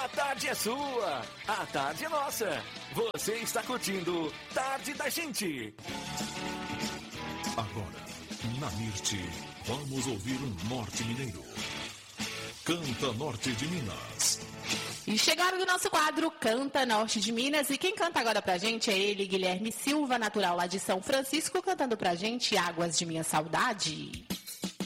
A tarde é sua, a tarde é nossa. Você está curtindo Tarde da Gente. Agora, na Mirte, vamos ouvir um norte mineiro. Canta Norte de Minas. E chegaram no nosso quadro Canta Norte de Minas. E quem canta agora pra gente é ele, Guilherme Silva, natural lá de São Francisco, cantando pra gente Águas de Minha Saudade.